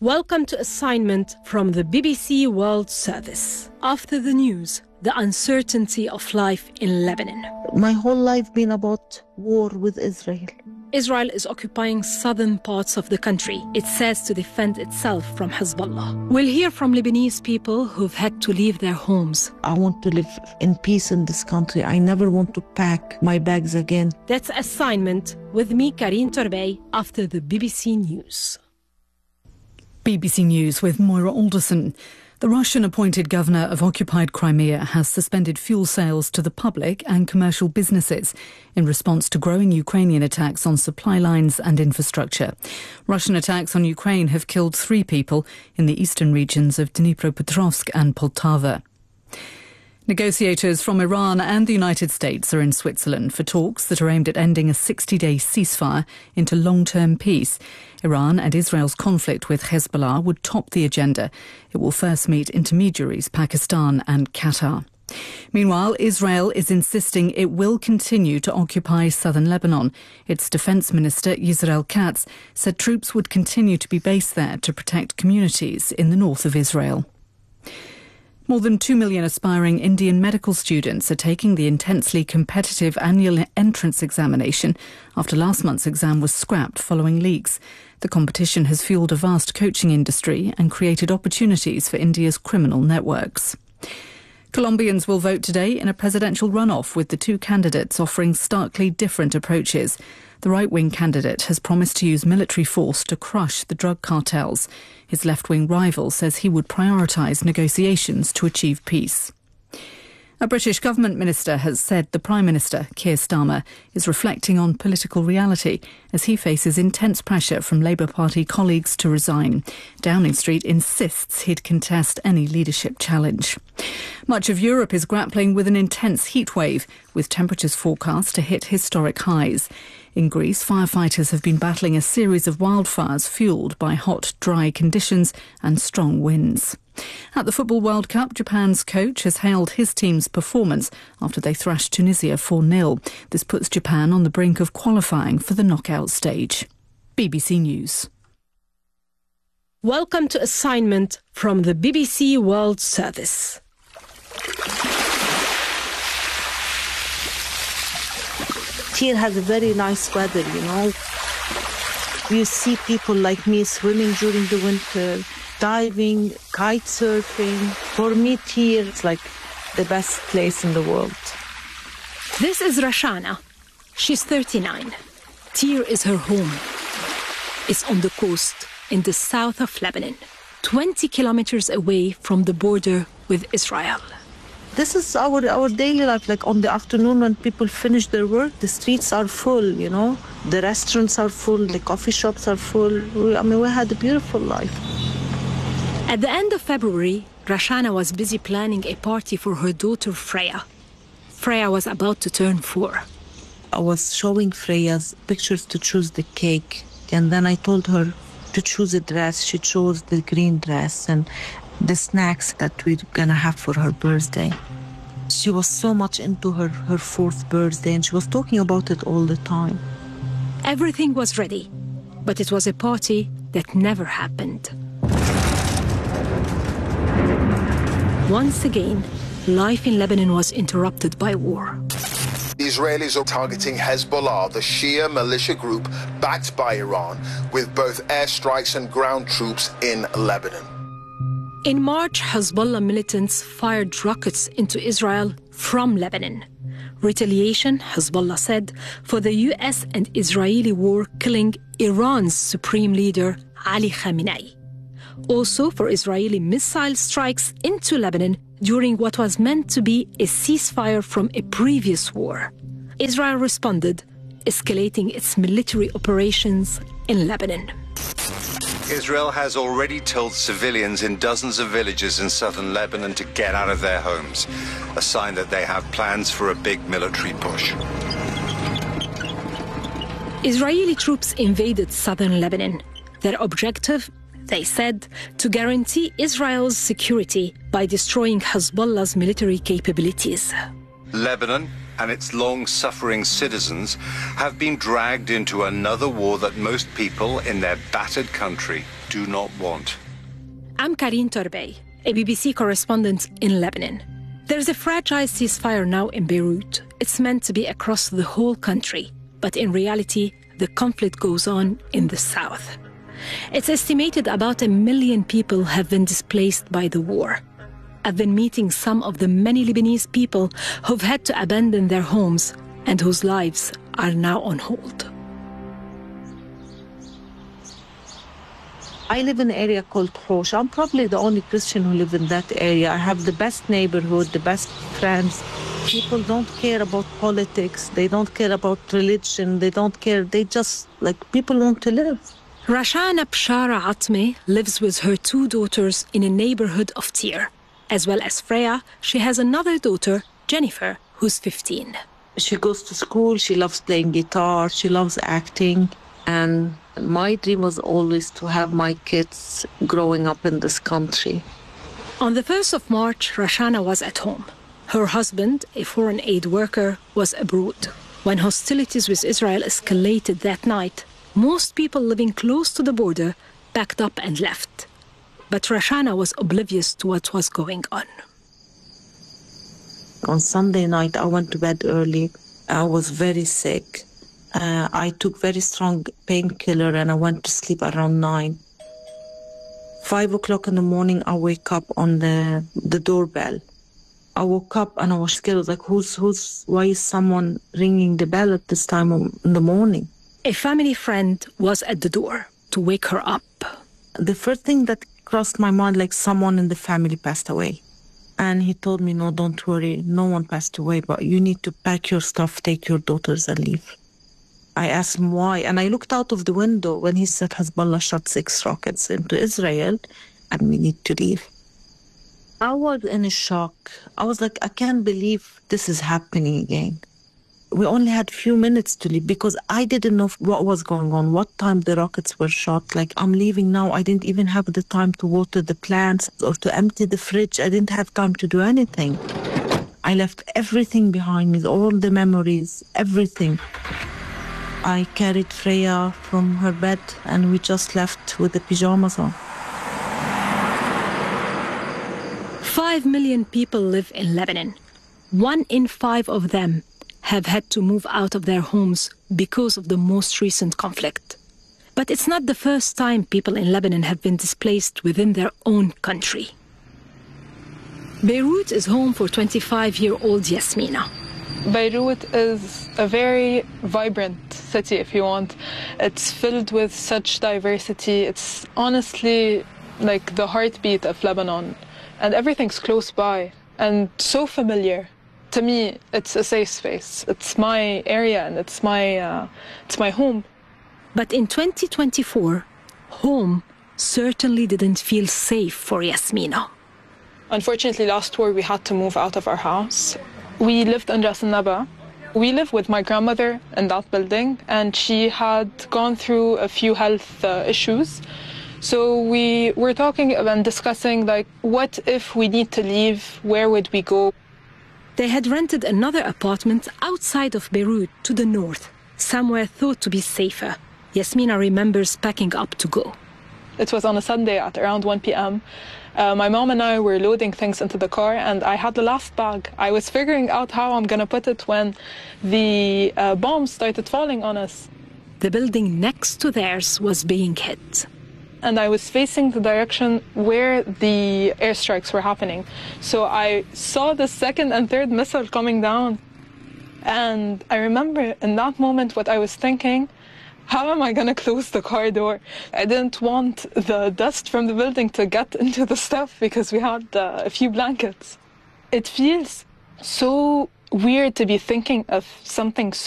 Welcome to assignment from the BBC World Service. After the news, the uncertainty of life in Lebanon. My whole life been about war with Israel. Israel is occupying southern parts of the country. It says to defend itself from Hezbollah. We'll hear from Lebanese people who've had to leave their homes. I want to live in peace in this country. I never want to pack my bags again. That's assignment with me, Karine Torbey, after the BBC News. BBC News with Moira Alderson. The Russian-appointed governor of occupied Crimea has suspended fuel sales to the public and commercial businesses in response to growing Ukrainian attacks on supply lines and infrastructure. Russian attacks on Ukraine have killed 3 people in the eastern regions of Dnipropetrovsk and Poltava. Negotiators from Iran and the United States are in Switzerland for talks that are aimed at ending a 60-day ceasefire into long-term peace. Iran and Israel's conflict with Hezbollah would top the agenda. It will first meet intermediaries Pakistan and Qatar. Meanwhile, Israel is insisting it will continue to occupy southern Lebanon. Its defence minister, Yisrael Katz, said troops would continue to be based there to protect communities in the north of Israel. More than 2 million aspiring Indian medical students are taking the intensely competitive annual entrance examination after last month's exam was scrapped following leaks. The competition has fuelled a vast coaching industry and created opportunities for India's criminal networks. Colombians will vote today in a presidential runoff with the 2 candidates offering starkly different approaches. The right-wing candidate has promised to use military force to crush the drug cartels. His left-wing rival says he would prioritise negotiations to achieve peace. A British government minister has said the Prime Minister, Keir Starmer, is reflecting on political reality as he faces intense pressure from Labour Party colleagues to resign. Downing Street insists he'd contest any leadership challenge. Much of Europe is grappling with an intense heat wave, with temperatures forecast to hit historic highs. In Greece, firefighters have been battling a series of wildfires fuelled by hot, dry conditions and strong winds. At the Football World Cup, Japan's coach has hailed his team's performance after they thrashed Tunisia 4-0. This puts Japan on the brink of qualifying for the knockout stage. BBC News. Welcome to assignment from the BBC World Service. Here has a very nice weather, you know. You see people like me swimming during the winter, diving, kite surfing. For me, Tyr is like the best place in the world. This is Rashana. She's 39. Tyr is her home. It's on the coast in the south of Lebanon, 20 kilometers away from the border with Israel. This is our daily life. Like on the afternoon when people finish their work, the streets are full, you know. The restaurants are full, the coffee shops are full. We had a beautiful life. At the end of February, Rashana was busy planning a party for her daughter Freya. Freya was about to turn 4. I was showing Freya's pictures to choose the cake. And then I told her to choose a dress. She chose the green dress and the snacks that we're gonna have for her birthday. She was so much into her 4th birthday and she was talking about it all the time. Everything was ready, but it was a party that never happened. Once again, life in Lebanon was interrupted by war. The Israelis are targeting Hezbollah, the Shia militia group backed by Iran, with both airstrikes and ground troops in Lebanon. In March, Hezbollah militants fired rockets into Israel from Lebanon. Retaliation, Hezbollah said, for the US and Israeli war killing Iran's supreme leader, Ali Khamenei. Also for Israeli missile strikes into Lebanon during what was meant to be a ceasefire from a previous war. Israel responded, escalating its military operations in Lebanon. Israel has already told civilians in dozens of villages in southern Lebanon to get out of their homes, a sign that they have plans for a big military push. Israeli troops invaded southern Lebanon. Their objective, they said, to guarantee Israel's security by destroying Hezbollah's military capabilities. Lebanon and its long-suffering citizens have been dragged into another war that most people in their battered country do not want. I'm Karine Torbey, a BBC correspondent in Lebanon. There's a fragile ceasefire now in Beirut. It's meant to be across the whole country, but in reality, the conflict goes on in the south. It's estimated about 1 million people have been displaced by the war. I've been meeting some of the many Lebanese people who've had to abandon their homes and whose lives are now on hold. I live in an area called Khosh. I'm probably the only Christian who live in that area. I have the best neighborhood, the best friends. People don't care about politics. They don't care about religion. They don't care. They just, people want to live. Rashana Bshara Atme lives with her 2 daughters in a neighborhood of Tyre. As well as Freya, she has another daughter, Jennifer, who's 15. She goes to school. She loves playing guitar. She loves acting. And my dream was always to have my kids growing up in this country. On the 1st of March, Rashana was at home. Her husband, a foreign aid worker, was abroad. When hostilities with Israel escalated that night, most people living close to the border packed up and left. But Rashana was oblivious to what was going on. On Sunday night, I went to bed early. I was very sick. I took very strong painkiller and I went to sleep around 9. 5 o'clock in the morning, I wake up on the doorbell. I woke up and I was scared. I was like, why is someone ringing the bell at this time in the morning? A family friend was at the door to wake her up. The first thing that crossed my mind, someone in the family passed away. And he told me, no, don't worry, no one passed away, but you need to pack your stuff, take your daughters and leave. I asked him why, and I looked out of the window when he said Hezbollah shot 6 rockets into Israel and we need to leave. I was in a shock. I was like, I can't believe this is happening again. We only had a few minutes to leave because I didn't know what was going on, what time the rockets were shot. I'm leaving now. I didn't even have the time to water the plants or to empty the fridge. I didn't have time to do anything. I left everything behind me, all the memories, everything. I carried Freya from her bed and we just left with the pajamas on. 5 million people live in Lebanon. 1 in 5 of them have had to move out of their homes because of the most recent conflict. But it's not the first time people in Lebanon have been displaced within their own country. Beirut is home for 25-year-old Yasmina. Beirut is a very vibrant city, if you want. It's filled with such diversity. It's honestly like the heartbeat of Lebanon. And everything's close by and so familiar. To me, it's a safe space. It's my area and it's my home. But in 2024, home certainly didn't feel safe for Yasmina. Unfortunately, last war we had to move out of our house. We lived in Ras al-Naba. We lived with my grandmother in that building, and she had gone through a few health issues. So we were talking and discussing, what if we need to leave? Where would we go? They had rented another apartment outside of Beirut to the north, somewhere thought to be safer. Yasmina remembers packing up to go. It was on a Sunday at around 1 p.m. My mom and I were loading things into the car, and I had the last bag. I was figuring out how I'm going to put it when the bombs started falling on us. The building next to theirs was being hit. And I was facing the direction where the airstrikes were happening. So I saw the second and third missile coming down. And I remember in that moment what I was thinking, how am I going to close the car door? I didn't want the dust from the building to get into the stuff because we had a few blankets. It feels so weird to be thinking of something